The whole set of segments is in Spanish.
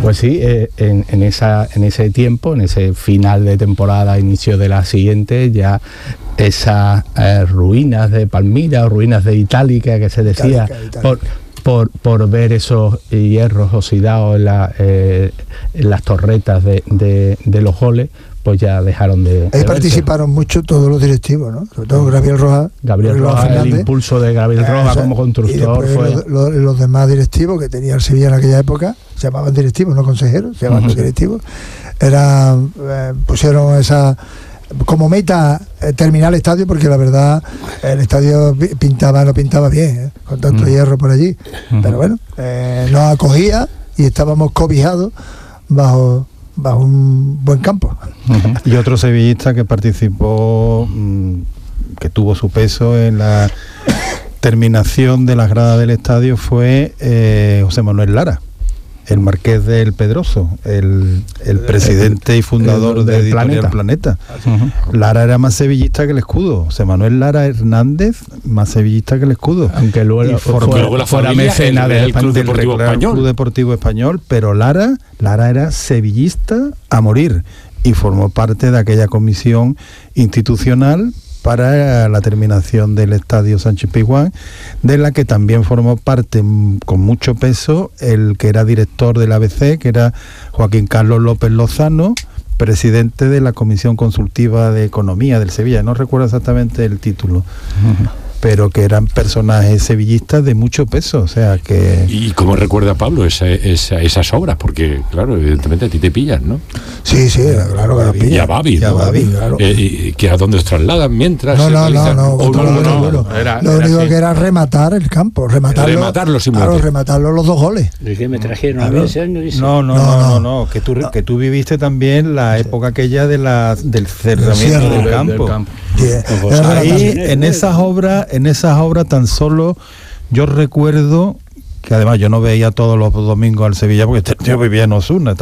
Pues sí, en ese tiempo, en ese final de temporada, inicio de la siguiente, ya esas ruinas de Palmira o ruinas de Itálica que se decía por ver esos hierros oxidados en las torretas de los goles, pues ya dejaron de participaron mucho todos los directivos, ¿no? Sobre todo Gabriel Rojas, el impulso de Gabriel Rojas como constructor fue... los demás directivos que tenía el Sevilla en aquella época, se llamaban directivos, no consejeros, se llamaban directivos, pusieron esa como meta terminar el estadio, porque la verdad el estadio no pintaba bien, con tanto hierro por allí, pero bueno, nos acogía y estábamos cobijados bajo un buen campo. Y otro sevillista que participó, que tuvo su peso en la terminación de las gradas del estadio fue José Manuel Lara, el marqués del Pedroso, el presidente y fundador de Editorial Planeta. Lara era más sevillista que el Escudo. José Manuel Lara Hernández, más sevillista que el Escudo. Aunque luego fuera mecena del Club Deportivo Español, pero Lara era sevillista a morir y formó parte de aquella comisión institucional para la terminación del Estadio Sánchez-Pizjuán, de la que también formó parte con mucho peso el que era director del ABC, que era Joaquín Carlos López Lozano, presidente de la Comisión Consultiva de Economía del Sevilla. No recuerdo exactamente el título, pero que eran personajes sevillistas de mucho peso, o sea que... ¿Y cómo recuerda Pablo esas obras? Porque, claro, evidentemente a ti te pillan, ¿no? Sí, claro que lo pillan. Y a Babi, claro. Que a dónde os trasladan mientras... No. Lo único que era rematar el campo, rematarlo los 2 goles. ¿De qué me trajeron a ver ese año? No, que tú viviste también la época aquella del cerramiento del campo. Ahí, en esas obras tan solo yo recuerdo que, además, yo no veía todos los domingos al Sevilla porque yo vivía en Osuna,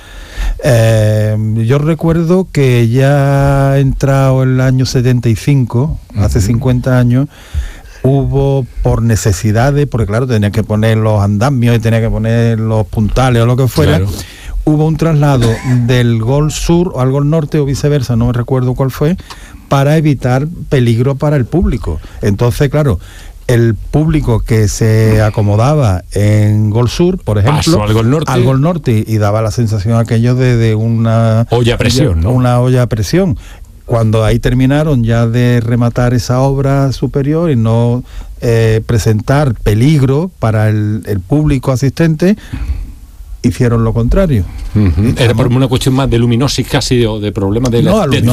yo recuerdo que ya entrado el año 75, hace 50 años, hubo, por necesidades, porque claro, tenía que poner los andamios y tenía que poner los puntales o lo que fuera, claro. Hubo un traslado del gol sur al gol norte o viceversa, no me recuerdo cuál fue, para evitar peligro para el público. Entonces, claro, el público que se acomodaba en Gol Sur, por ejemplo, al Gol Norte y daba la sensación aquello de una olla a presión, ¿no? Una olla a presión. Cuando ahí terminaron ya de rematar esa obra superior y no presentar peligro para el público asistente, hicieron lo contrario. Era por una cuestión más de luminosis casi, o de problemas de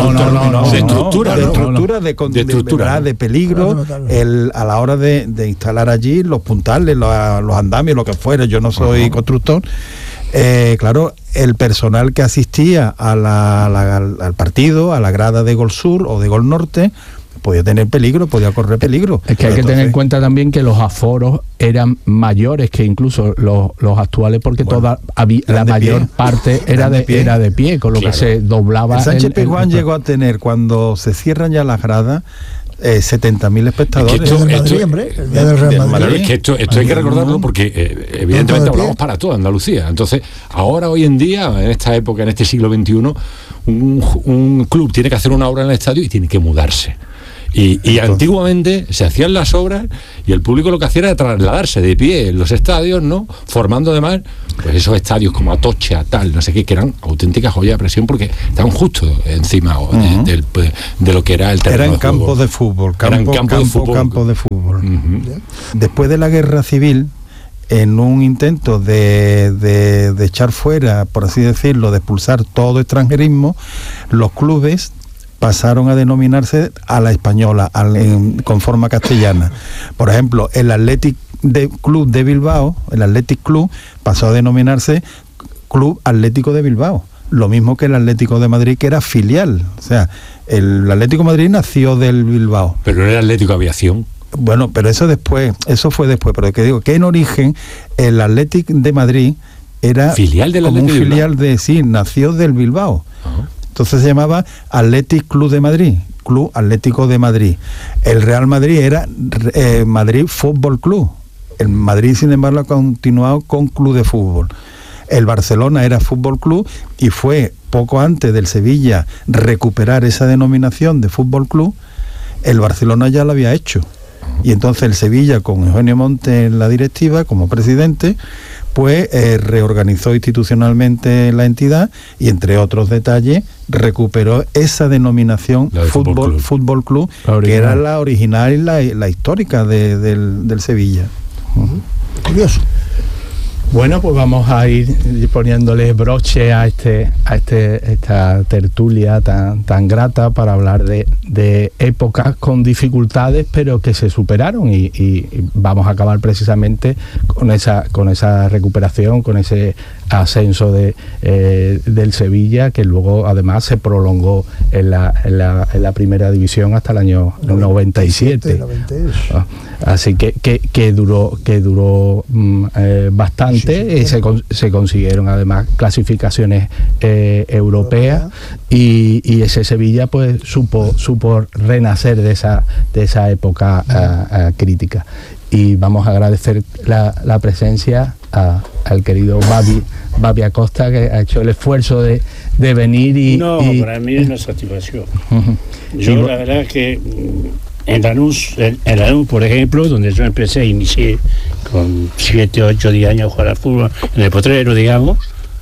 estructura, de peligro, a la hora de instalar allí los puntales, los andamios, lo que fuera. Yo no soy constructor. Claro, el personal que asistía al partido, a la grada de Gol Sur o de Gol Norte, podía tener peligro, podía correr peligro. Es que hay que tener en cuenta también que los aforos eran mayores que incluso los actuales, porque la mayor parte era de pie, con lo que se doblaba. El Sánchez-Pizjuán llegó a tener, cuando se cierran ya las gradas, 70.000 espectadores. Es que esto hay que recordarlo porque evidentemente hablamos para toda Andalucía. Entonces, hoy en día, en esta época, en este siglo XXI, un club tiene que hacer una obra en el estadio y tiene que mudarse. Y antiguamente se hacían las obras y el público lo que hacía era trasladarse de pie en los estadios, ¿no? Formando además pues esos estadios como Atocha, tal, no sé qué, que eran auténticas joyas de presión porque estaban justo encima de lo que era el terreno. Eran campos de fútbol. Campo de fútbol. Después de la guerra civil, en un intento de echar fuera, por así decirlo, de expulsar todo extranjerismo, los clubes pasaron a denominarse a la española, con forma castellana. Por ejemplo, el Athletic Club de Bilbao, el Athletic Club, pasó a denominarse Club Atlético de Bilbao. Lo mismo que el Atlético de Madrid, que era filial. O sea, el Atlético de Madrid nació del Bilbao. Pero no era Atlético Aviación. Bueno, pero eso fue después. Pero que digo, que en origen el Atlético de Madrid era filial del como Atlético un filial nació del Bilbao. Entonces se llamaba Athletic Club de Madrid, Club Atlético de Madrid. El Real Madrid era Madrid Fútbol Club. El Madrid, sin embargo, ha continuado con Club de Fútbol. El Barcelona era Fútbol Club y fue poco antes del Sevilla recuperar esa denominación de Fútbol Club. El Barcelona ya lo había hecho. Y entonces el Sevilla, con Eugenio Montes en la directiva, como presidente, pues reorganizó institucionalmente la entidad y, entre otros detalles, recuperó esa denominación Fútbol Club, que era la original y la histórica del Sevilla. Curioso. Bueno, pues vamos a ir poniéndole broche a esta tertulia tan grata para hablar de épocas con dificultades, pero que se superaron y vamos a acabar precisamente con esa recuperación, con ese ascenso del Sevilla, que luego además se prolongó en la primera división hasta el año 97. Así que duró bastante. Se consiguieron además clasificaciones europeas y ese Sevilla pues supo renacer de esa época crítica. Y vamos a agradecer la presencia al querido Babi Acosta, que ha hecho el esfuerzo de venir para mí es una satisfacción. Yo la verdad que en Lanús, por ejemplo, donde yo inicié con 7, 8, 10 años a jugar al fútbol, en el Potrero, digamos.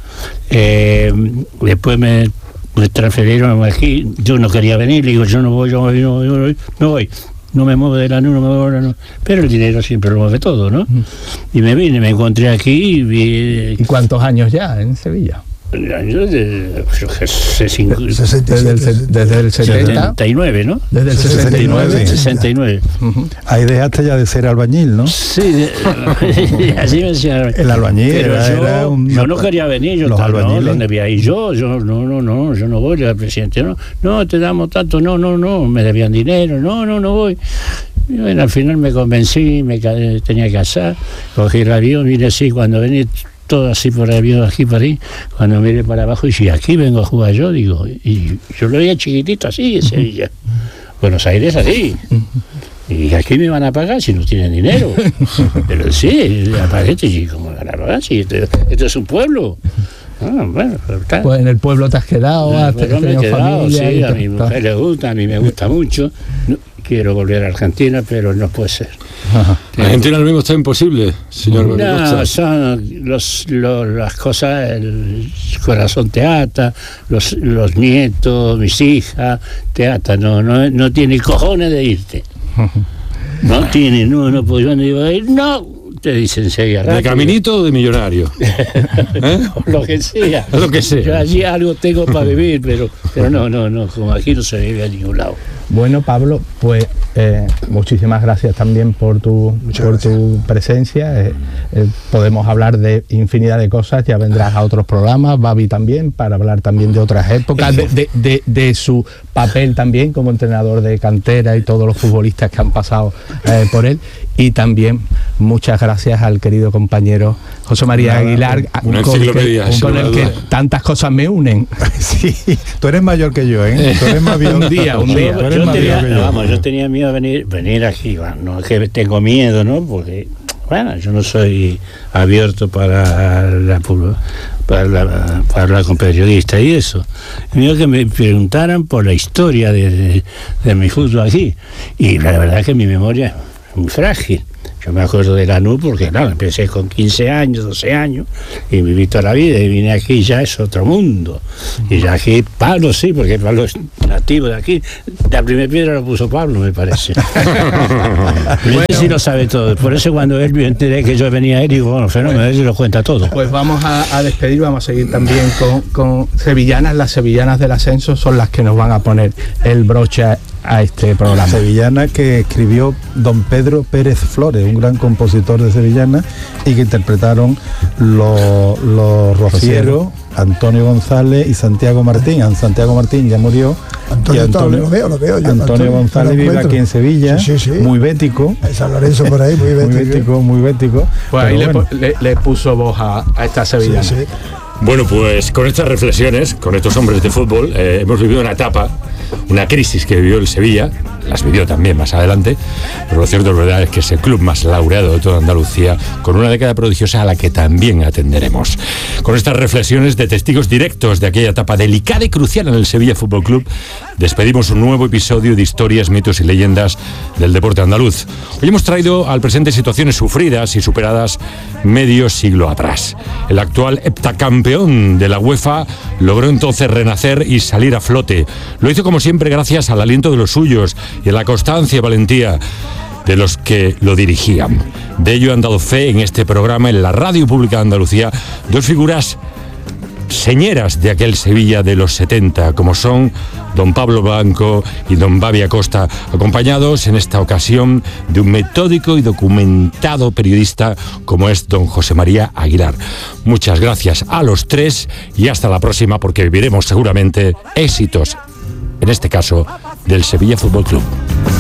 Después me transferieron aquí, yo no quería venir, le digo, yo no voy, no me muevo de Lanús, no me muevo de Lanús, pero el dinero siempre lo mueve todo, ¿no? Y me vine, me encontré aquí y vi... ¿Y cuántos años ya en Sevilla? Desde el 79, ¿no? Desde el 69. 69. Ahí dejaste ya de ser albañil, ¿no? Sí, así me decía. El albañil. Pero yo no quería venir, yo estaba, ¿no? ¿Dónde voy a ir yo? Yo no voy, le dije al presidente, no, te damos tanto, no, me debían dinero, no voy. Y bueno, al final me convencí, tenía que casar, cogí el avión, vine así, cuando venía todo así por el avión, aquí por ahí, cuando miré para abajo y si aquí vengo a jugar yo, digo, y yo lo veía chiquitito así en Sevilla, Buenos Aires así, y aquí me van a pagar si no tienen dinero, pero sí, aparece, ¿cómo me van a pagar? Si esto es un pueblo. Bueno, pues en el pueblo te has quedado, me he quedado, sí, a mi mujer le gusta, a mí me gusta mucho. Quiero volver a Argentina, pero no puede ser. Argentina ahora mismo está imposible, señor. No, son las cosas, el corazón te ata, los nietos, mis hijas, te ata, no tiene cojones de irte. No tiene, no, pues yo no iba a ir, no. Te dicen enseguida. ¿De caminito o de millonario? Lo que sea. Lo que sea. Yo allí algo tengo para vivir, pero no, como aquí no se vive a ningún lado. Bueno, Pablo, pues muchísimas gracias también por tu presencia. Podemos hablar de infinidad de cosas, ya vendrás a otros programas, Babi también, para hablar también de otras épocas, de su papel también como entrenador de cantera y todos los futbolistas que han pasado por él. Y también muchas gracias al querido compañero José María Aguilar, con el que tantas cosas me unen. Sí, tú eres mayor que yo, ¿eh? Tú eres más viejo. Un día. Yo tenía miedo de venir aquí, bueno, no es que tengo miedo, ¿no? Porque, bueno, yo no soy abierto para hablar con periodistas y eso. Miedo que me preguntaran por la historia de mi fútbol aquí. Y la verdad es que mi memoria es muy frágil. Yo me acuerdo de Lanús porque, claro, empecé con 15 años, 12 años, y viví toda la vida, y vine aquí y ya es otro mundo. Y ya aquí, Pablo sí, porque Pablo es nativo de aquí. La primera piedra lo puso Pablo, me parece. Bueno, sí lo sabe todo. Por eso cuando él me enteré que yo venía a él, digo, bueno, fenómeno, él se lo cuenta todo. Pues vamos a despedir, vamos a seguir también con sevillanas. Las sevillanas del ascenso son las que nos van a poner el broche a este programa. Sevillana que escribió don Pedro Pérez Flores, un gran compositor de sevillana, y que interpretaron los rocieros Antonio González y Santiago Martín. Santiago Martín ya murió. Antonio lo veo yo. Antonio González vive aquí en Sevilla, sí. Muy bético. San Lorenzo por ahí, muy bético. Pues ahí bueno, le puso voz a esta sevillana. Sí. Bueno, pues con estas reflexiones, con estos hombres de fútbol, hemos vivido una etapa, una crisis que vivió el Sevilla, las vivió también más adelante, pero lo cierto es verdad es que es el club más laureado de toda Andalucía, con una década prodigiosa a la que también atenderemos. Con estas reflexiones de testigos directos de aquella etapa delicada y crucial en el Sevilla Fútbol Club, despedimos un nuevo episodio de historias, mitos y leyendas del deporte andaluz. Hoy hemos traído al presente situaciones sufridas y superadas medio siglo atrás. El actual heptacampeón de la UEFA logró entonces renacer y salir a flote. Lo hizo como siempre gracias al aliento de los suyos y a la constancia y valentía de los que lo dirigían. De ello han dado fe en este programa, en la Radio Pública de Andalucía, dos figuras señeras de aquel Sevilla de los 70, como son don Pablo Blanco y don Babi Acosta, acompañados en esta ocasión de un metódico y documentado periodista como es don José María Aguilar. Muchas gracias a los tres y hasta la próxima, porque viviremos seguramente éxitos, en este caso, del Sevilla Fútbol Club.